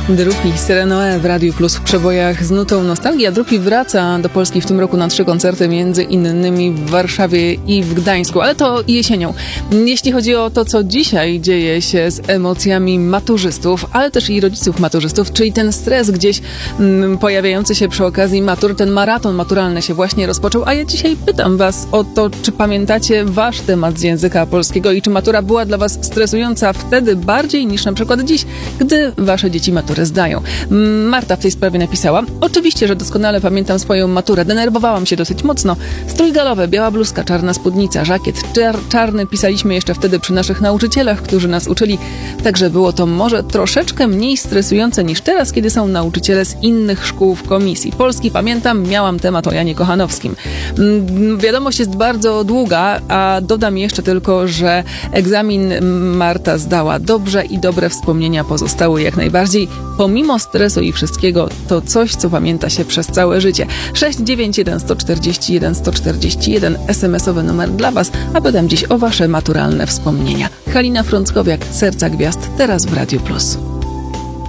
Drupi Serenoe w Radiu Plus w przebojach z nutą nostalgii. A Drupi wraca do Polski w tym roku na 3 koncerty, między innymi w Warszawie i w Gdańsku, ale to jesienią. Jeśli chodzi o to, co dzisiaj dzieje się z emocjami maturzystów, ale też i rodziców maturzystów, czyli ten stres gdzieś pojawiający się przy okazji matur, ten maraton maturalny się właśnie rozpoczął, a ja dzisiaj pytam was o to, czy pamiętacie wasz temat z języka polskiego i czy matura była dla was stresująca wtedy bardziej niż na przykład dziś, gdy wasze dzieci maturę zdają. Marta w tej sprawie napisała: oczywiście, że doskonale pamiętam swoją maturę. Denerwowałam się dosyć mocno. Strój galowy, biała bluzka, czarna spódnica, żakiet czarny. Pisaliśmy jeszcze wtedy przy naszych nauczycielach, którzy nas uczyli. Także było to może troszeczkę mniej stresujące niż teraz, kiedy są nauczyciele z innych szkół w komisji. Polski pamiętam, miałam temat o Janie Kochanowskim. Wiadomość jest bardzo długa, a dodam jeszcze tylko, że egzamin Marta zdała dobrze i dobre wspomnienia pozostały jak najbardziej. Pomimo stresu i wszystkiego, to coś, co pamięta się przez całe życie. 691 141 141 SMS-owy numer dla was, a pytam dziś o wasze maturalne wspomnienia. Halina Frąckowiak, Serca Gwiazd, teraz w Radiu Plus.